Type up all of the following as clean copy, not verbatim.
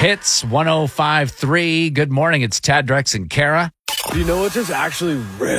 Hits 105.3. Good morning. It's Tad, Drex, and Kara. Do you know what just actually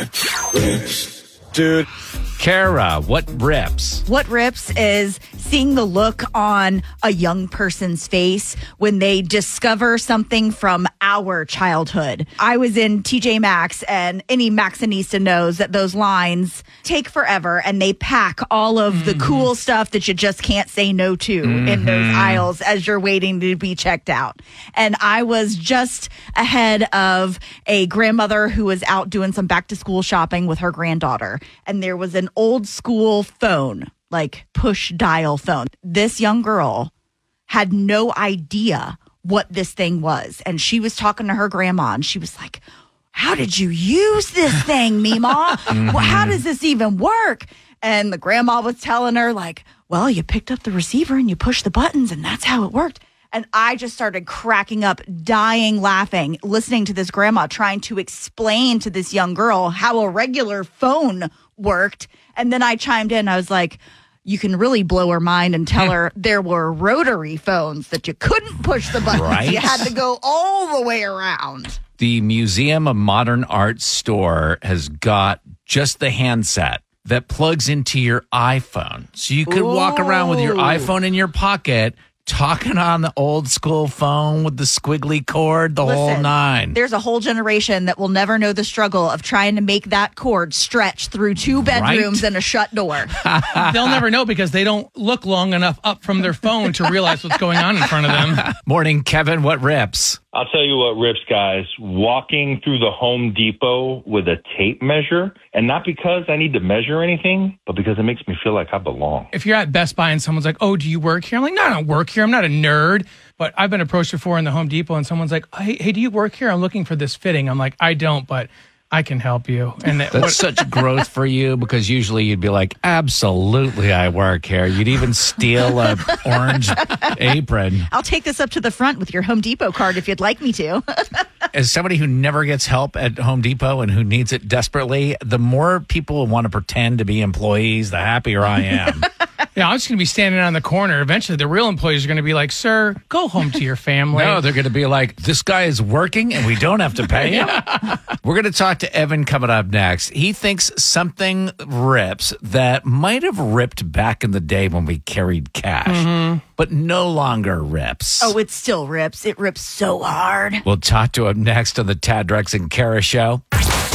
rips? Dude. Kara, what rips? What rips is seeing the look on a young person's face when they discover something from our childhood. I was in TJ Maxx, and any Maxxinista knows that those lines take forever, and they pack all of the cool stuff that you just can't say no to in those aisles as you're waiting to be checked out. And I was just ahead of a grandmother who was out doing some back to school shopping with her granddaughter, and there was an old school phone, like push dial phone. This young girl had no idea what this thing was. And she was talking to her grandma, and she was like, how did you use this thing, Meemaw? Well, how does this even work? And the grandma was telling her, like, well, you picked up the receiver and you pushed the buttons, and that's how it worked. And I just started cracking up, dying laughing, listening to this grandma trying to explain to this young girl how a regular phone worked. And then I chimed in. I was like, you can really blow her mind and tell her there were rotary phones that you couldn't push the buttons. Right? You had to go all the way around. The Museum of Modern Art store has got just the handset that plugs into your iPhone. So you could walk around with your iPhone in your pocket, talking on the old school phone with the squiggly cord, the whole nine. There's a whole generation that will never know the struggle of trying to make that cord stretch through two bedrooms and a shut door. They'll never know because they don't look long enough up from their phone to realize what's going on in front of them. Morning, Kevin. What rips? I'll tell you what rips, guys. Walking through the Home Depot with a tape measure, and not because I need to measure anything, but because it makes me feel like I belong. If you're at Best Buy and someone's like, oh, do you work here? I'm like, no, I don't work here. I'm not a nerd. But I've been approached before in the Home Depot, and someone's like, hey, do you work here? I'm looking for this fitting. I'm like, I don't, but I can help you. And that's such growth for you, because usually you'd be like, absolutely, I work here. You'd even steal a orange apron. I'll take this up to the front with your Home Depot card if you'd like me to. As somebody who never gets help at Home Depot and who needs it desperately, the more people want to pretend to be employees, the happier I am. Yeah, I'm just going to be standing on the corner. Eventually, the real employees are going to be like, sir, go home to your family. No, they're going to be like, this guy is working and we don't have to pay him. We're going to talk to Evan coming up next. He thinks something rips that might have ripped back in the day when we carried cash, but no longer rips. Oh, it still rips. It rips so hard. We'll talk to him next on the Tad, Drex, and Kara Show.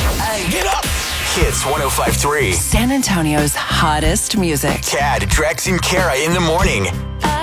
Get up! Hits 105.3. San Antonio's hottest music. Tad, Drex, and Kara in the morning.